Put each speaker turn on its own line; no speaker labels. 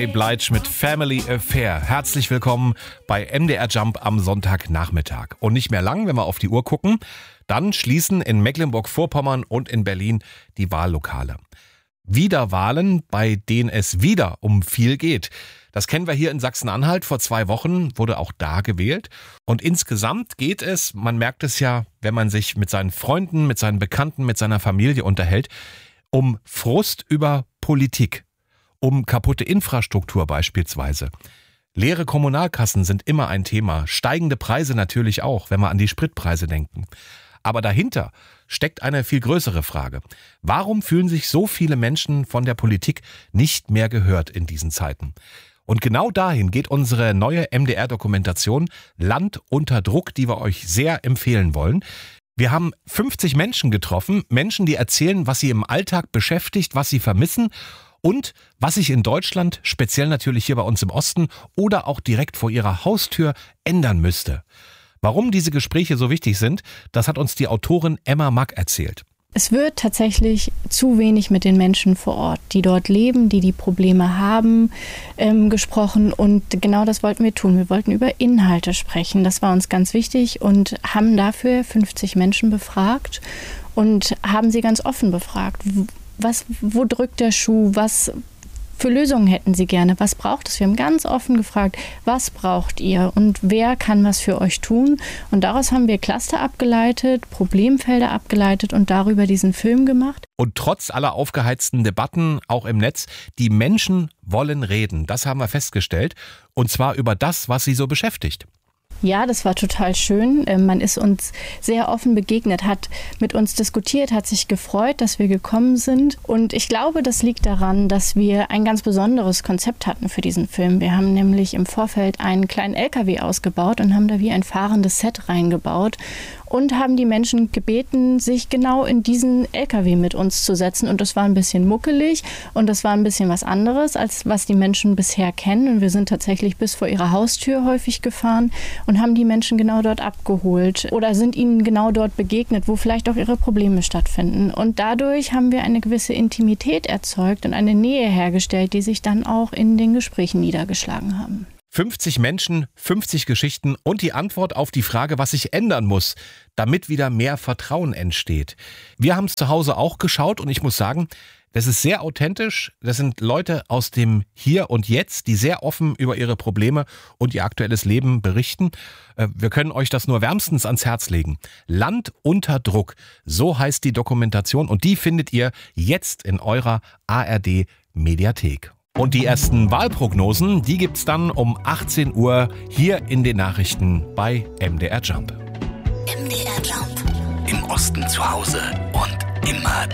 Mary Blige mit Family Affair. Herzlich willkommen bei MDR Jump am Sonntagnachmittag. Und nicht mehr lang, wenn wir auf die Uhr gucken, dann schließen in Mecklenburg-Vorpommern und in Berlin die Wahllokale. Wieder Wahlen, bei denen es wieder um viel geht. Das kennen wir hier in Sachsen-Anhalt. Vor 2 Wochen wurde auch da gewählt. Und insgesamt geht es, man merkt es ja, wenn man sich mit seinen Freunden, mit seinen Bekannten, mit seiner Familie unterhält, um Frust über Politik, um kaputte Infrastruktur beispielsweise. Leere Kommunalkassen sind immer ein Thema, steigende Preise natürlich auch, wenn wir an die Spritpreise denken. Aber dahinter steckt eine viel größere Frage. Warum fühlen sich so viele Menschen von der Politik nicht mehr gehört in diesen Zeiten? Und genau dahin geht unsere neue MDR-Dokumentation Land unter Druck, die wir euch sehr empfehlen wollen. Wir haben 50 Menschen getroffen, Menschen, die erzählen, was sie im Alltag beschäftigt, was sie vermissen und was sich in Deutschland, speziell natürlich hier bei uns im Osten oder auch direkt vor ihrer Haustür ändern müsste. Warum diese Gespräche so wichtig sind, das hat uns die Autorin Emma Mack erzählt.
Es wird tatsächlich zu wenig mit den Menschen vor Ort, die dort leben, die Probleme haben, gesprochen. Und genau das wollten wir tun. Wir wollten über Inhalte sprechen. Das war uns ganz wichtig und haben dafür 50 Menschen befragt und haben sie ganz offen befragt. Wo drückt der Schuh? Was für Lösungen hätten Sie gerne? Was braucht es? Wir haben ganz offen gefragt, was braucht ihr und wer kann was für euch tun? Und daraus haben wir Cluster abgeleitet, Problemfelder abgeleitet und darüber diesen Film gemacht.
Und trotz aller aufgeheizten Debatten, auch im Netz, die Menschen wollen reden. Das haben wir festgestellt. Und zwar über das, was sie so beschäftigt.
Ja, das war total schön. Man ist uns sehr offen begegnet, hat mit uns diskutiert, hat sich gefreut, dass wir gekommen sind. Und ich glaube, das liegt daran, dass wir ein ganz besonderes Konzept hatten für diesen Film. Wir haben nämlich im Vorfeld einen kleinen LKW ausgebaut und haben da wie ein fahrendes Set reingebaut und haben die Menschen gebeten, sich genau in diesen LKW mit uns zu setzen. Und das war ein bisschen muckelig und das war ein bisschen was anderes, als was die Menschen bisher kennen. Und wir sind tatsächlich bis vor ihrer Haustür häufig gefahren und haben die Menschen genau dort abgeholt oder sind ihnen genau dort begegnet, wo vielleicht auch ihre Probleme stattfinden. Und dadurch haben wir eine gewisse Intimität erzeugt und eine Nähe hergestellt, die sich dann auch in den Gesprächen niedergeschlagen haben.
50 Menschen, 50 Geschichten und die Antwort auf die Frage, was sich ändern muss, damit wieder mehr Vertrauen entsteht. Wir haben es zu Hause auch geschaut und ich muss sagen, das ist sehr authentisch. Das sind Leute aus dem Hier und Jetzt, die sehr offen über ihre Probleme und ihr aktuelles Leben berichten. Wir können euch das nur wärmstens ans Herz legen. Land unter Druck, so heißt die Dokumentation und die findet ihr jetzt in eurer ARD-Mediathek. Und die ersten Wahlprognosen, die gibt's dann um 18 Uhr hier in den Nachrichten bei MDR Jump.
MDR Jump. Im Osten zu Hause und immer